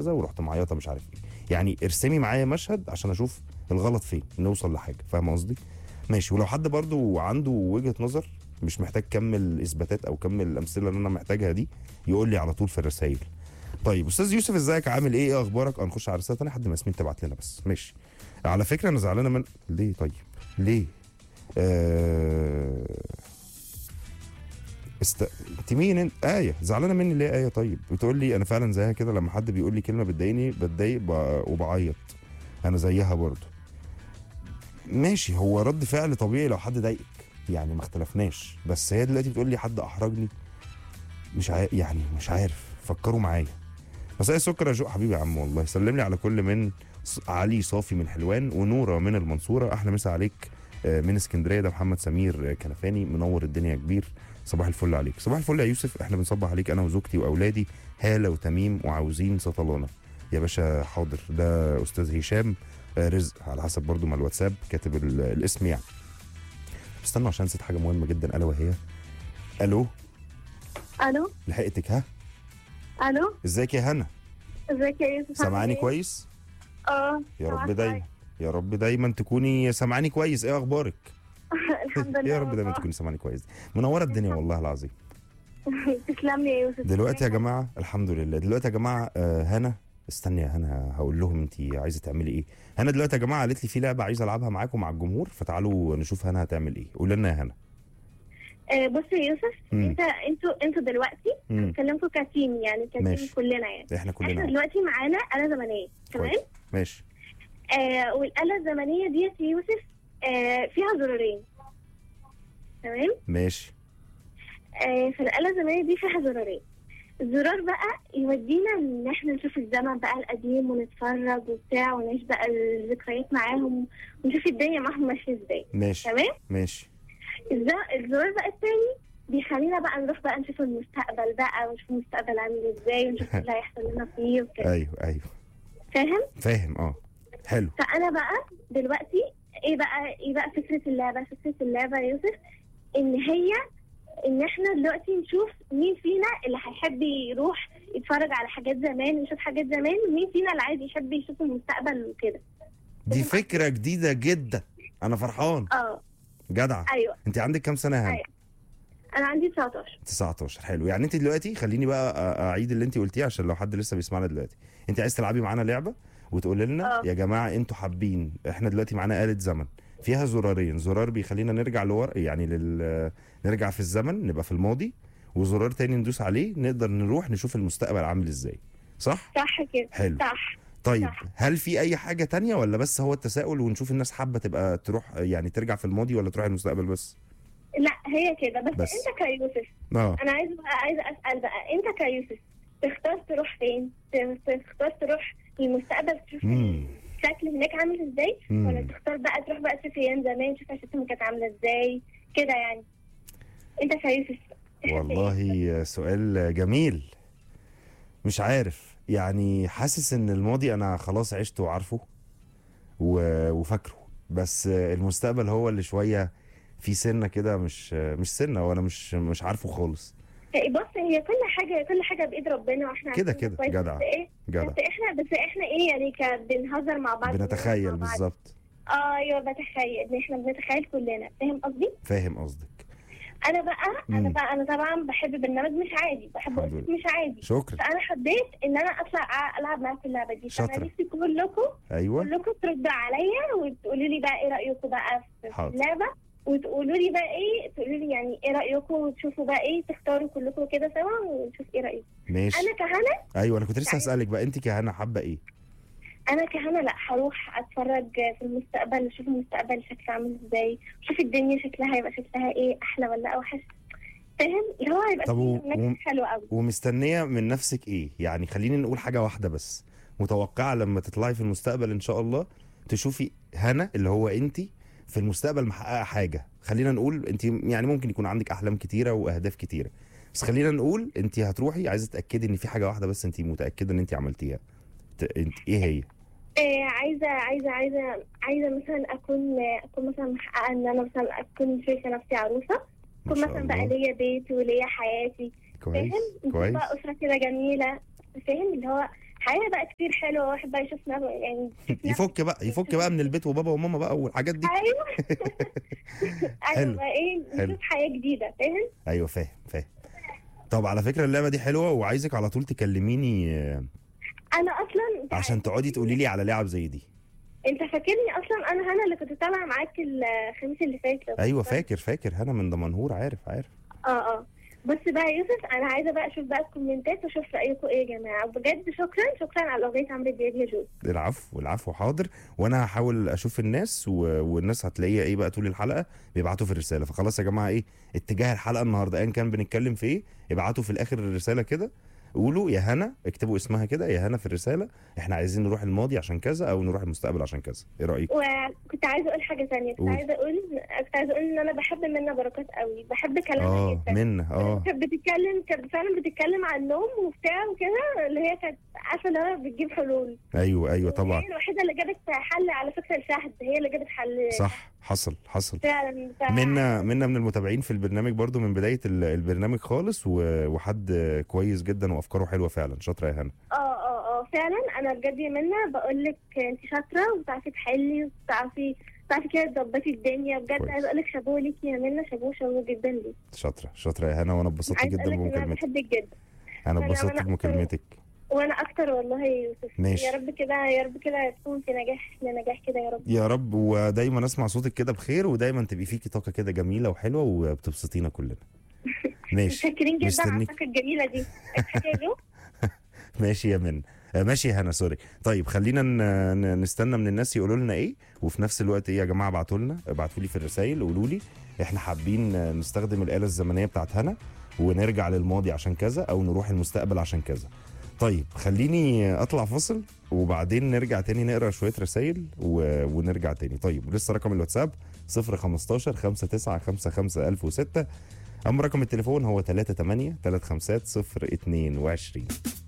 كذا ورحت معيطه مش عارف ايه. يعني ارسمي معايا مشهد عشان اشوف الغلط فين، نوصل لحاجه. فاهم قصدي؟ ماشي. ولو حد برضو عنده وجهه نظر مش محتاج كمل اثباتات او كمل الامثله اللي انا محتاجها دي، يقول لي على طول في الرسائل. طيب استاذ يوسف ازيك عامل ايه؟ ايه اخبارك؟ هنخش على رساله ثانيه حد ما ياسمين تبعت لنا بس. ماشي. على فكره انا زعلانه من ليه؟ طيب ليه؟ انت مين انت؟ آية زعلانة مني ليه آية؟ طيب بتقول لي انا فعلا زيها كده، لما حد بيقول لي كلمة بتضايقني بتضايق وبعيط. انا زيها برضو. ماشي، هو رد فعل طبيعي لو حد ضايقك، يعني ما اختلفناش، بس هي دلوقتي بتقول لي حد احرجني. يعني مش عارف، فكروا معايا. مساء السكر يا جو حبيبي يا عم، والله سلم لي على كل من علي صافي من حلوان ونوره من المنصوره. احلى مسا عليك من اسكندريه. ده محمد سمير كنفاني منور الدنيا يا كبير. صباح الفل عليك. صباح الفل يا يوسف، احنا بنصبح عليك انا وزوجتي واولادي هاله وتميم وعاوزين سطلانه. يا باشا حاضر. ده استاذ هشام رزق على حسب برضو ما الواتساب كاتب الاسم يعني. استنوا عشان نسيت حاجه مهمه جدا الا وهي الو. الو لحقتك ها؟ الو ازيك يا هنا؟ ازيك يا يوسف؟ سامعاني كويس؟ يا رب دايما، يا رب دايما تكوني سامعاني كويس. ايه اخبارك؟ الحمد لله يا رب دايما تكوني سامعاني كويس. منوره الدنيا والله العظيم. تسلم لي يا يوسف. دلوقتي يا جماعه الحمد لله. دلوقتي يا جماعه هنا استني يا هنا هقول لهم انت عايزه تعملي ايه. هنا دلوقتي يا جماعه قالت لي في لعبه عايزه العبها معاكم مع الجمهور، فتعالوا نشوف هنا هتعمل ايه. قول لنا يا هنا. بص يا يوسف، انتوا دلوقتي هتكلمكم كتيم، يعني كتيم كلنا، يعني احنا كلنا. احنا دلوقتي معانا آلة زمنية، تمام؟ ماشي. والآلة الزمنية دي يا يوسف فيها زرارين، تمام؟ ماشي. فالآلة الزمنية دي فيها زرارين. الزرار بقى يودينا ان احنا نشوف الزمن بقى القديم ونتفرج وبتاع ونعيش بقى الذكريات معاهم ونشوف الدنيا معاهم ماشيه ازاي. ماشي تمام؟ ماشي. الزرار بقى التاني بيخلينا بقى نروح بقى نشوف المستقبل بقى ونشوف المستقبل عامل ازاي ونشوف اللي هيحصل لنا فيه وكده. ايوه فاهم. حلو. فانا بقى دلوقتي ايه بقى فكره اللعبه يا يوسف؟ ان احنا دلوقتي نشوف مين فينا اللي هيحب يروح يتفرج على حاجات زمان ويشوف حاجات زمان، ومين فينا اللي عايز يحب يشوف المستقبل وكده. دي فكرة جديدة جدا، انا فرحان. جدعة. ايوه. انت عندك كام سنة يا هنا؟ أيوة. انا عندي 19. حلو. يعني انت دلوقتي خليني بقى اعيد اللي انت قلتيه عشان لو حد لسه بيسمعنا دلوقتي. انت عايز تلعبي معانا لعبة وتقول لنا يا جماعة انتوا حابين، احنا دلوقتي معانا آلة زمن فيها زرارين، زرار بيخلينا نرجع لورا يعني نرجع في الزمن نبقى في الماضي، وزرار تاني ندوس عليه نقدر نروح نشوف المستقبل عامل ازاي. صح كده. حلو. صح. طيب صح. هل في اي حاجة تانية ولا بس هو التساؤل ونشوف الناس حابة تبقى تروح يعني ترجع في الماضي ولا تروح المستقبل بس؟ لا هي كده بس. انت كيوسف انا عايزه اسال بقى، انت كيوسف تختار تروح فين؟ تختار تروح للمستقبل تشوف الشكل هناك عامل ازاي، ولا تختار بقى تروح بقى تشوف ايام زمان تشوف عيشتهم كانت عامله ازاي كده يعني؟ انت كيوسف. والله سؤال جميل. مش عارف، يعني حاسس ان الماضي انا خلاص عشته وعارفه وفاكره، بس المستقبل هو اللي شويه في سنه كده مش سنه، وانا مش عارفه خالص. بص هي كل حاجه بايد ربنا، واحنا كده جدع. بس احنا ايه يعني بنهزر مع بعض، بنتخيل بالظبط. ايوه بتخيل، احنا بنتخيل كلنا. فاهم قصدي؟ فاهم قصدك. انا طبعا بحب برنامج مش عادي، بحب قصة مش عادي. شكرا. فانا حبيت ان انا اطلع العب معاكم اللعبه دي. شاطره. فانا نفسي كلكم كلكم تردوا عليا وتقولوا لي بقى ايه رايكم بقى في اللعبه، وتقولوا لي بقى ايه، تقولوا لي يعني ايه رايكم، وتشوفوا بقى ايه، تختاروا كلكم كده سوا ونشوف ايه رايكم. ماشي. انا كهنا. ايوه انا كنت لسه هسالك بقى، انت كهنا حابه ايه؟ انا كهنا لا هروح اتفرج في المستقبل، اشوف المستقبل شكله عامل ازاي، اشوف الدنيا شكلها هيبقى شكلها ايه، احلى ولا اوحش. فاهم اللي هو هيبقى حلو قوي. ومستنيه من نفسك ايه؟ يعني خليني نقول حاجه واحده بس، متوقعه لما تطلعي في المستقبل ان شاء الله تشوفي هنا اللي هو انت في المستقبل محققه حاجه. خلينا نقول انت يعني ممكن يكون عندك احلام كتيره واهداف كتيره، بس خلينا نقول انت هتروحي عايزه تاكدي ان في حاجه واحده بس انت متاكده ان انت عملتيها. انت ايه هي؟ عايزه مثلا اكون مثلا محققه ان انا مثلا اكون شايفه نفسي عروسه، اكون مثلا بقى ليا بيت وليا حياتي. كويس. فاهم؟ بقى اسره كده جميله. فاهم اللي هو حياه بقى كتير حلوه، واحد بقى يشوف نفسه يعني يفك بقى من البيت وبابا وماما بقى والحاجات دي. ايوه. ايوه حلو بقى ايه، نشوف حياه جديده، فاهم؟ ايوه فاهم. طب على فكره اللعبه دي حلوه، وعايزك على طول تكلميني انا اصلا عشان تقعدي تقولي لي على لعب زي دي. انت فاكرني اصلا انا اللي كنت طالعه معاك الخميس اللي فات. ايوه فاكر هنا من دمنهور، عارف. اه. بص بقى يا يوسف، انا عايزه بقى اشوف بقى الكومنتات واشوف رايكم ايه يا جماعه، بجد شكرا على اغنيه عمرو دياب يا جو. العفو حاضر. وانا هحاول اشوف الناس والناس هتلاقيها ايه بقى طول الحلقه بيبعتوا في الرساله. فخلاص يا جماعه، ايه اتجاه الحلقه النهارده ايا كان بنتكلم في ايه، ابعتوا في الاخر الرساله كده، قولوا يا هنا، اكتبوا اسمها كده يا هنا في الرساله، احنا عايزين نروح الماضي عشان كذا او نروح المستقبل عشان كذا. ايه رايك؟ وكنت عايزه اقول حاجه ثانيه، كنت عايزه اقول ان انا بحب منى بركات قوي، بحب كلامها جدا. منى كانت فعلا بتتكلم عن النوم وبتاع وكده، اللي هي كانت عارفه اللي هو بتجيب حلول. ايوه طبعا. هي الوحيده اللي جابت حل على فكره الشهد، هي اللي جابت حل. صح، حصل فعلا. منى من المتابعين في البرنامج برضو من بدايه البرنامج خالص، وحد كويس جدا وافكاره حلوه فعلا. شاطره يا هنا. فعلا. انا بجد يا منى بقول لك انت شاطره وبتعرفي تحلي وبتعرفي كده تظبطي الدنيا، بجد عايزه اقول لك شابوه ليكي يا منى، شابوه جدا ليكي. شاطره يا هنا، وانا اتبسطت جدا بمكالمتك. انا بحبك جدا. انا اتبسطت بمكالمتك. وانا اكتر والله يا يوسف. ماشي. يا رب كده تكون في نجاح كده يا رب. يا رب، ودايما اسمع صوتك كده بخير، ودايما تبقي فيكي طاقه كده جميله وحلوه وبتبسطينا كلنا. ماشي. متشكرين جدا على الطاقه الجميله دي. ماشي يا من، ماشي يا هنا، سوري. طيب خلينا نستنى من الناس يقولوا لنا ايه، وفي نفس الوقت ايه يا جماعه، ابعتوا لي في الرسائل، قولوا لي احنا حابين نستخدم الآلة الزمنيه بتاعت هنا ونرجع للماضي عشان كذا او نروح المستقبل عشان كذا. طيب خليني اطلع فاصل وبعدين نرجع تاني نقرا شويه رسائل ونرجع تاني. طيب لسه رقم الواتساب 015 5955 1006، اما رقم التليفون هو 38 35 022.